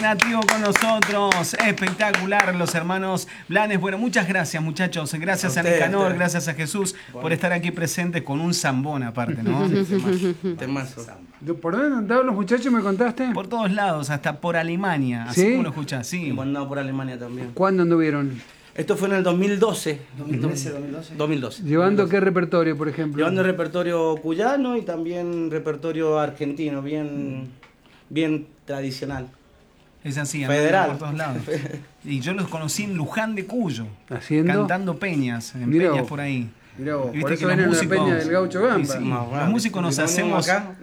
Alternativo con nosotros, espectacular, los hermanos Blanes. Bueno, muchas gracias, muchachos. Gracias a Nicanor, gracias a Jesús por estar aquí presentes con un zambón aparte, ¿no? Temazo. ¿Por dónde andaban los muchachos, me contaste? Por todos lados, hasta por Alemania, así ¿Sí? como lo escuchás, sí. Hemos andado por Alemania también. ¿Cuándo anduvieron? Esto fue en el 2012. 2012. ¿Llevando qué repertorio, por ejemplo? Llevando repertorio cuyano y también repertorio argentino, bien tradicional. Es así, Federal. por todos lados. Y yo los conocí en Luján de Cuyo, ¿Haciendo? cantando peñas, en Mirá peñas vos. por ahí. Mirá vos, Viste por que eso los vienen a la músicos- peña del Gaucho Gamba. Sí, Más los músicos nos hacemos acá.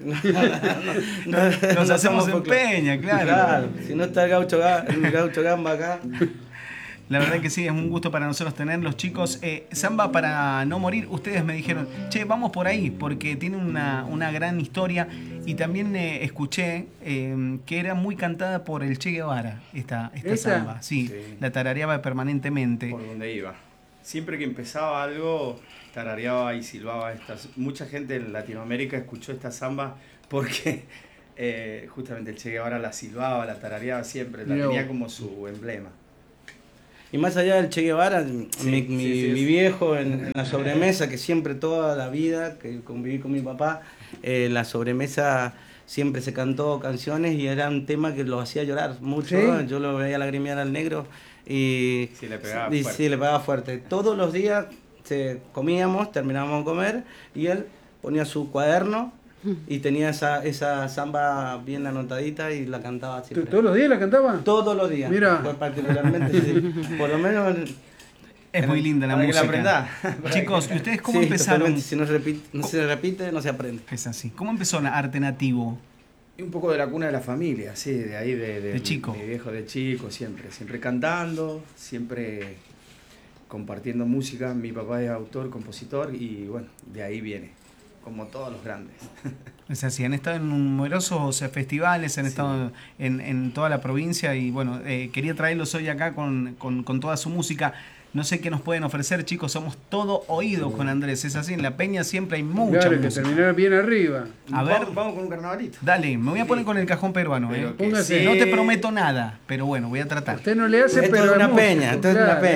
nos hacemos en peña, claro. Claro, si no está el Gaucho Gamba acá. La verdad que sí, es un gusto para nosotros tenerlos, chicos. Samba para no morir, ustedes me dijeron, che, vamos por ahí, porque tiene una gran historia. Y también escuché que era muy cantada por el Che Guevara, esta samba. Sí, Sí. la tarareaba permanentemente. Por donde iba. Siempre que empezaba algo, tarareaba y silbaba estas. Mucha gente en Latinoamérica escuchó esta samba porque justamente el Che Guevara la silbaba, la tarareaba siempre, la Mirá tenía vos. como su emblema. Y más allá del Che Guevara, mi sí. viejo en la sobremesa, que siempre toda la vida, que conviví con mi papá, la sobremesa siempre se cantó canciones y era un tema que lo hacía llorar mucho. ¿Sí? Yo lo veía lagrimear al negro y Sí, le pegaba y fuerte. sí, le pegaba fuerte. Todos los días comíamos, terminábamos de comer y él ponía su cuaderno y tenía esa samba bien anotadita y la cantaba siempre. ¿Todos los días la cantaba? Todos los días. Mira. Pues particularmente, sí. Por lo menos. Es muy linda la Para que la música. aprendá. Chicos, ¿y ustedes cómo Sí, empezaron? totalmente. Si no se repite, no se aprende. Es así. ¿Cómo empezó la arte nativo? Y un poco de la cuna de la familia, sí, de ahí De chico. Mi viejo de chico, siempre cantando, siempre compartiendo música. Mi papá es autor, compositor y bueno, de ahí viene, como todos los grandes. Es así, han estado en numerosos festivales, han estado en toda la provincia y bueno, quería traerlos hoy acá con toda su música. No sé qué nos pueden ofrecer, chicos, somos todo oídos con Andrés, es así, en la peña siempre hay mucha Claro, que música. terminar bien arriba. A ver, Vamos con un carnavalito. dale, me voy a poner con el cajón peruano. Pero que Póngase. sí. No te prometo nada, pero bueno, voy a tratar. Usted no le hace, Esto pero es una músico, peña, esto es una claro. peña.